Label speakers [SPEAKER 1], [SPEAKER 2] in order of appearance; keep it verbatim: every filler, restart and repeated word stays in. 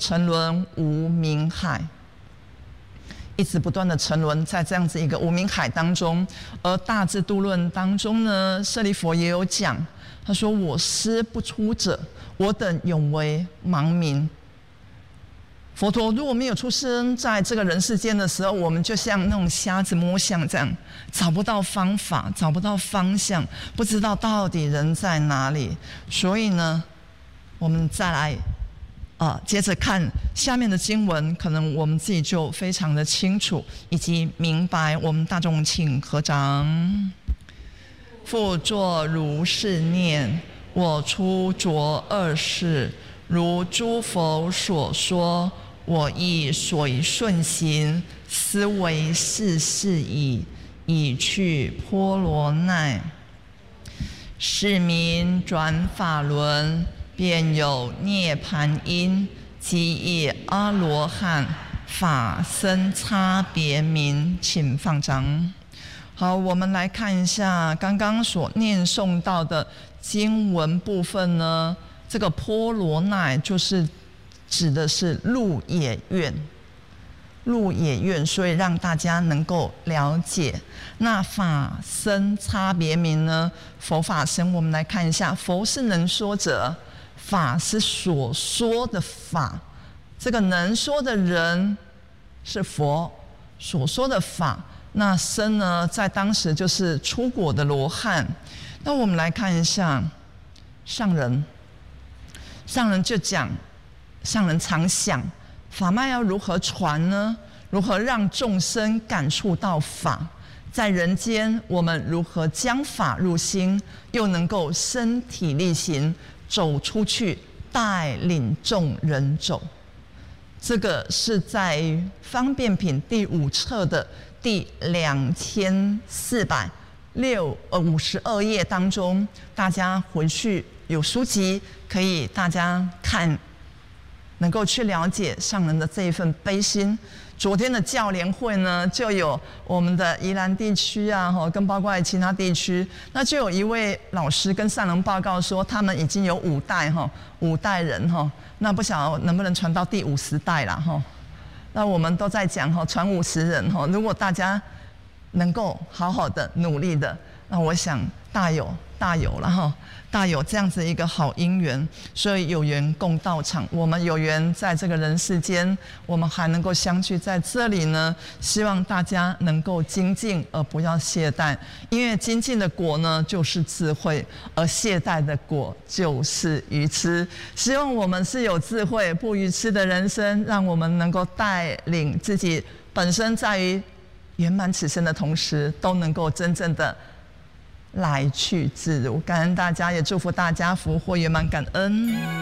[SPEAKER 1] 沉沦无明海，一直不断的沉沦在这样子一个无明海当中。而大智度论当中呢，舍利弗也有讲，他说：“我师不出者，我等永为盲民。”佛陀如果没有出生在这个人世间的时候，我们就像那种瞎子摸象这样，找不到方法，找不到方向，不知道到底人在哪里。所以呢，我们再来呃，接着看下面的经文，可能我们自己就非常的清楚以及明白。我们大众请合掌。复作如是念：我出着二世，如诸佛所说，我亦随顺行，斯为是事矣。已去波罗奈，是名转法轮，便有涅盘因，即以阿罗汉法身差别名。请放掌。好，我们来看一下刚刚所念诵到的经文部分呢。这个波罗奈就是指的是鹿野苑，鹿野苑，所以让大家能够了解。那法身差别名呢？佛法身，我们来看一下，佛是能说者，法是所说的法。这个能说的人是佛所说的法。那身呢，在当时就是出果的罗汉。那我们来看一下上人，上人就讲，上人常想法脉要如何传呢？如何让众生感触到法？在人间，我们如何将法入心，又能够身体力行走出去，带领众人走？这个是在方便品第五册的第两千四百六呃五十二页当中，大家回去有书籍可以大家看，能够去了解上人的这一份悲心。昨天的教联会呢，就有我们的宜兰地区啊，哈，跟包括其他地区，那就有一位老师跟上人报告说，他们已经有五代哈，五代人哈，那不晓得能不能传到第五十代啦哈。那我们都在讲哈，传五十人哈，如果大家能够好好的努力的，那我想大有大有了哈。大有这样子一个好因缘，所以有缘共道场。我们有缘在这个人世间，我们还能够相聚在这里呢。希望大家能够精进，而不要懈怠。因为精进的果呢，就是智慧；而懈怠的果就是愚痴。希望我们是有智慧、不愚痴的人生，让我们能够带领自己本身在于圆满此生的同时，都能够真正的来去自如。感恩大家，也祝福大家福祸圆满，感恩。